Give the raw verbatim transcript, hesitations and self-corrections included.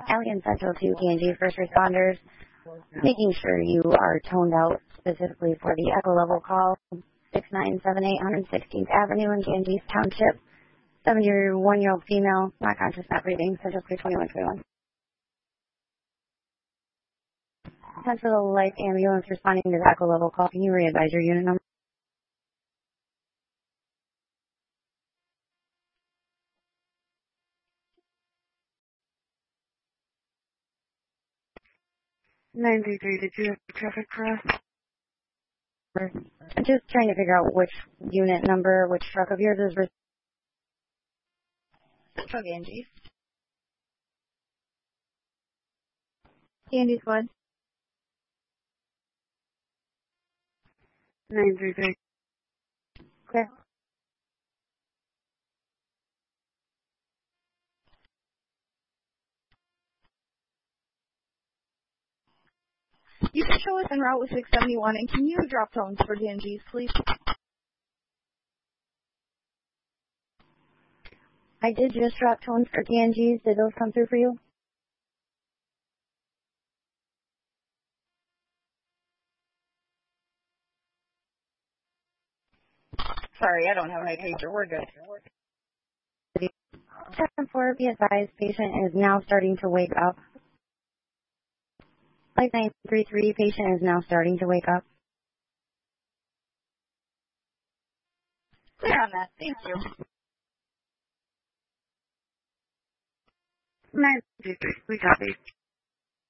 Alien Central to P and G first responders, making sure you are toned out specifically for the echo level call, six nine seven eight one hundred sixteenth Avenue in Ganges Township, seventy-one-year-old female, not conscious, not breathing, Central Clear twenty-one twenty-one. Central Life Ambulance responding to the echo level call. Can you re-advise your unit number? nine three three, did you have traffic cross? I'm just trying to figure out which unit number, which truck of yours is. Truck Angie. Angie squad. nine three three. Clear. You can show us en route with six seventy-one, and can you drop tones for D N Gs, please? I did just drop tones for D N Gs. Did those come through for you? Sorry, I don't have my pager. We're good. ten four, be advised, patient is now starting to wake up. Life nine three three, patient is now starting to wake up. Clear on that. Thank you. nine three three, we copy.